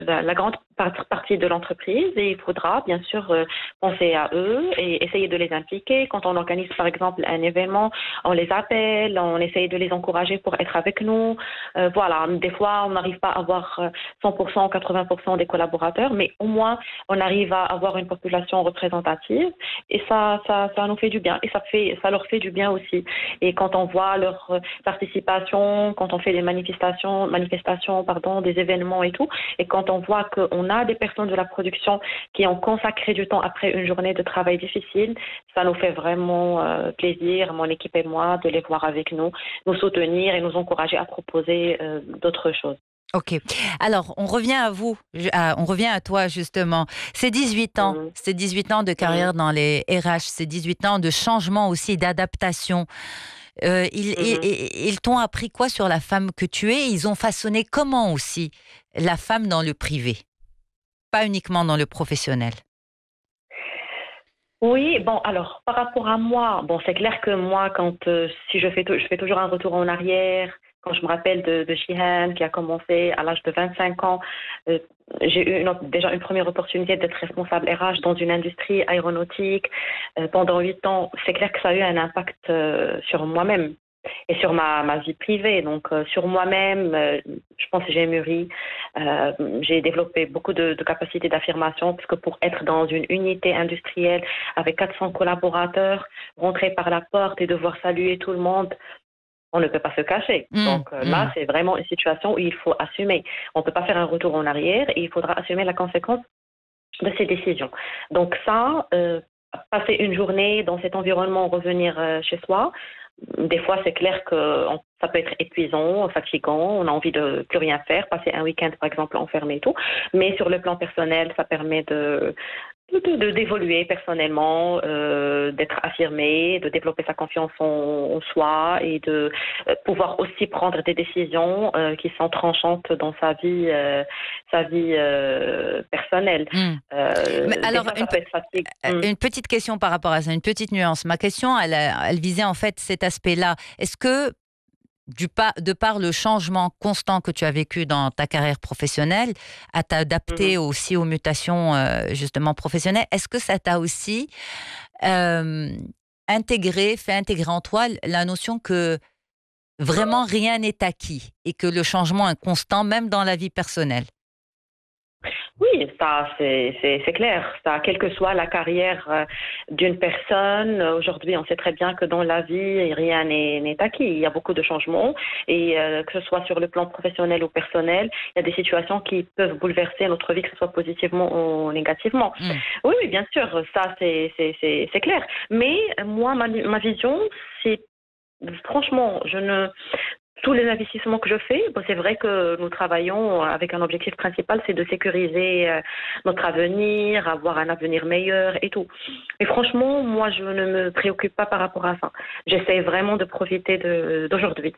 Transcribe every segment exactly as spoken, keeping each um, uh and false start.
la, la grande par- partie de l'entreprise et il faudra bien sûr euh, penser à eux et essayer de les impliquer. Quand on organise par exemple un événement, on les appelle, on essaye de les encourager pour être avec nous. Euh, voilà, des fois on n'arrive pas à avoir euh, cent pour cent, quatre-vingts pour cent des collaborateurs, mais au moins on arrive à avoir une population représentative et ça, ça, ça nous fait du bien et ça fait, ça leur fait du bien aussi. Et quand on voit leur euh, participation, quand on fait des manifestations, manifestations, pardon, des événements et tout, et quand on voit qu'on a des personnes de la production qui ont consacré du temps après une journée de travail difficile, ça nous fait vraiment euh, plaisir, mon équipe et moi, de les voir avec nous, nous soutenir et nous encourager à proposer euh, d'autres choses. Ok. Alors, on revient à vous, je- à- on revient à toi justement. C'est dix-huit ans, Mhm. c'est dix-huit ans de Mhm. carrière dans les R H, c'est dix-huit ans de changement aussi, d'adaptation. Euh, ils ils- Mhm. ils- ils t'ont appris quoi sur la femme que tu es? Ils ont façonné comment aussi la femme dans le privé, pas uniquement dans le professionnel. Oui, bon, alors, par rapport à moi, bon, c'est clair que moi, quand, euh, si je fais, tou- je fais toujours un retour en arrière, quand je me rappelle de, de Shihan, qui a commencé à l'âge de vingt-cinq ans, euh, j'ai eu une op- déjà une première opportunité d'être responsable R H dans une industrie aéronautique euh, pendant huit ans. C'est clair que ça a eu un impact euh, sur moi-même et sur ma, ma vie privée. Donc, euh, sur moi-même, euh, je pense que j'ai mûri. Euh, j'ai développé beaucoup de, de capacités d'affirmation, parce que pour être dans une unité industrielle avec quatre cents collaborateurs, rentrer par la porte et devoir saluer tout le monde, on ne peut pas se cacher. Hum, Donc euh, là, hum. c'est vraiment une situation où il faut assumer. On ne peut pas faire un retour en arrière et il faudra assumer la conséquence de ces décisions. Donc ça, euh, passer une journée dans cet environnement, revenir euh, chez soi, des fois c'est clair que on- ça peut être épuisant, fatigant, on a envie de plus rien faire, passer un week-end par exemple enfermé et tout, mais sur le plan personnel, ça permet de de, de- d'évoluer personnellement, euh, d'être affirmé, de développer sa confiance en, en soi et de euh, pouvoir aussi prendre des décisions euh, qui sont tranchantes dans sa vie, euh, sa vie euh, personnelle. Hum. Mais Euh, des alors, fois, une, ça peut être Euh, fatigant. une petite question par rapport à ça, une petite nuance. Ma question, elle, a- elle visait en fait cet aspect-là. Est-ce que, du pa- de par le changement constant que tu as vécu dans ta carrière professionnelle, à t'adapter aussi aux mutations euh, justement professionnelles, est-ce que ça t'a aussi euh, intégré, fait intégrer en toi la notion que vraiment rien n'est acquis et que le changement est constant même dans la vie personnelle? Oui, ça, c'est, c'est, c'est clair. Ça, quelle que soit la carrière euh, d'une personne, euh, aujourd'hui, on sait très bien que dans la vie, rien n'est, n'est acquis. Il y a beaucoup de changements et euh, que ce soit sur le plan professionnel ou personnel, il y a des situations qui peuvent bouleverser notre vie, que ce soit positivement ou négativement. Hmm. Oui, oui, bien sûr, ça, c'est, c'est, c'est, c'est clair. Mais euh, moi, ma, ma vision, c'est franchement, je ne tous les investissements que je fais, bon, c'est vrai que nous travaillons avec un objectif principal, c'est de sécuriser euh, notre avenir, avoir un avenir meilleur et tout. Mais franchement, moi, je ne me préoccupe pas par rapport à ça. J'essaie vraiment de profiter de, d'aujourd'hui.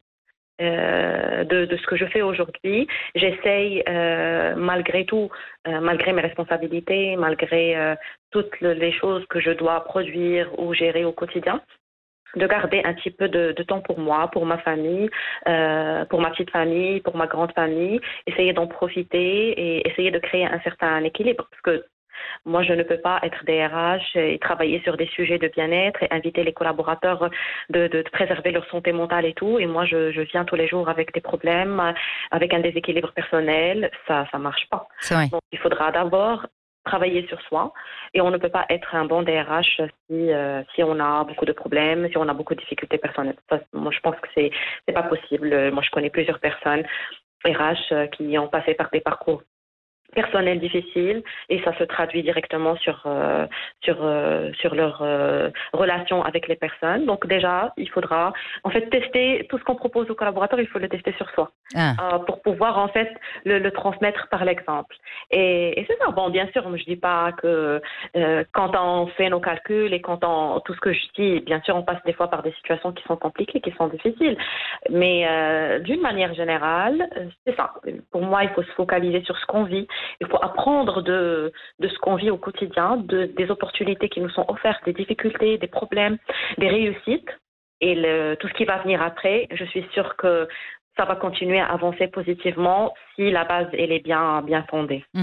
Euh, de, de ce que je fais aujourd'hui. J'essaye, euh, malgré tout, euh, malgré mes responsabilités, malgré euh, toutes les choses que je dois produire ou gérer au quotidien, de garder un petit peu de, de temps pour moi, pour ma famille, euh, pour ma petite famille, pour ma grande famille, essayer d'en profiter et essayer de créer un certain équilibre. Parce que moi, je ne peux pas être D R H et travailler sur des sujets de bien-être et inviter les collaborateurs de, de, de préserver leur santé mentale et tout. Et moi, je, je viens tous les jours avec des problèmes, avec un déséquilibre personnel. Ça, ça marche pas. C'est vrai. Donc, il faudra d'abord travailler sur soi et on ne peut pas être un bon D R H si euh, si on a beaucoup de problèmes, si on a beaucoup de difficultés personnelles. Ça, moi, je pense que c'est c'est pas possible. Moi, je connais plusieurs personnes R H euh, qui ont passé par des parcours personnel difficile et ça se traduit directement sur euh, sur euh, sur leur euh, relation avec les personnes. Donc déjà, il faudra en fait tester tout ce qu'on propose aux collaborateurs, il faut le tester sur soi Ah. euh, pour pouvoir en fait le, le transmettre par l'exemple. Et, et c'est ça. Bon, bien sûr, je dis pas que euh, quand on fait nos calculs et quand on tout ce que je dis, bien sûr, on passe des fois par des situations qui sont compliquées, qui sont difficiles. Mais euh, d'une manière générale, c'est ça. Pour moi, il faut se focaliser sur ce qu'on vit. Il faut apprendre de, de ce qu'on vit au quotidien, de, des opportunités qui nous sont offertes, des difficultés, des problèmes, des réussites. Et le, tout ce qui va venir après, je suis sûre que ça va continuer à avancer positivement si la base elle est bien, bien fondée.